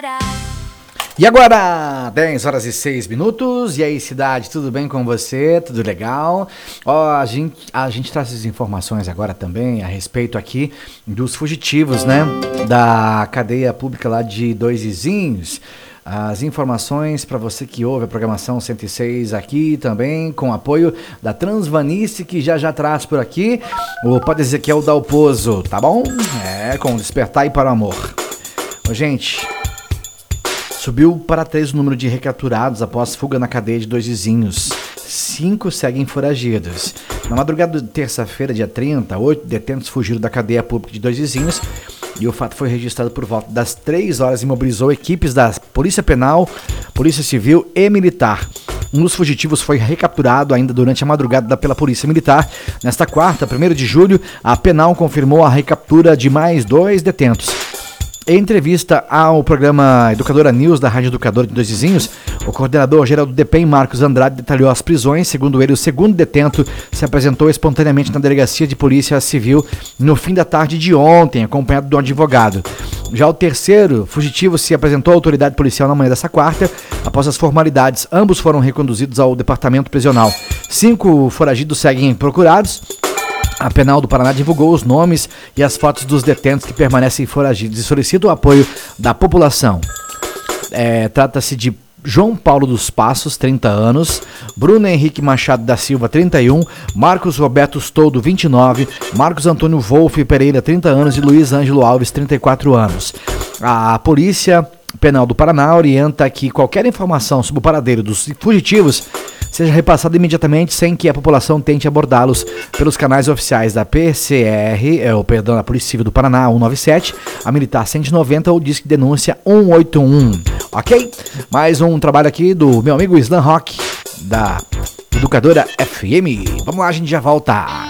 agora. E agora, 10 horas e 6 minutos, e aí cidade, tudo bem com você? Tudo legal? Ó, a gente traz as informações agora também a respeito aqui dos fugitivos, né? Da cadeia pública lá de Dois Vizinhos. As informações para você que ouve a programação 106 aqui também, com apoio da Transvanice, que já traz por aqui o Padre Ezequiel Dalpozo, tá bom? Com Despertar e para o Amor. Ô, gente... Subiu para 3 o número de recapturados após fuga na cadeia de Dois Vizinhos. 5 seguem foragidos. Na madrugada de terça-feira, dia 30, 8 detentos fugiram da cadeia pública de Dois Vizinhos e o fato foi registrado por volta das 3 horas e mobilizou equipes da Polícia Penal, Polícia Civil e Militar. Um dos fugitivos foi recapturado ainda durante a madrugada pela Polícia Militar. Nesta quarta, 1º de julho, a Penal confirmou a recaptura de mais 2 detentos. Em entrevista ao programa Educadora News da Rádio Educadora de Dois Vizinhos, o coordenador-geral do DPEM, Marcos Andrade, detalhou as prisões. Segundo ele, o segundo detento se apresentou espontaneamente na Delegacia de Polícia Civil no fim da tarde de ontem, acompanhado do advogado. Já o terceiro fugitivo se apresentou à autoridade policial na manhã dessa quarta. Após as formalidades, ambos foram reconduzidos ao departamento prisional. 5 foragidos seguem procurados. A Penal do Paraná divulgou os nomes e as fotos dos detentos que permanecem foragidos e solicita o apoio da população. Trata-se de João Paulo dos Passos, 30 anos, Bruno Henrique Machado da Silva, 31, Marcos Roberto Stoldo, 29, Marcos Antônio Wolff Pereira, 30 anos e Luiz Ângelo Alves, 34 anos. A Polícia Penal do Paraná orienta que qualquer informação sobre o paradeiro dos fugitivos seja repassada imediatamente sem que a população tente abordá-los pelos canais oficiais da da Polícia Civil do Paraná 197, a Militar 190 ou Disque Denúncia 181. Ok? Mais um trabalho aqui do meu amigo Slam Rock, da Educadora FM. Vamos lá, a gente já volta.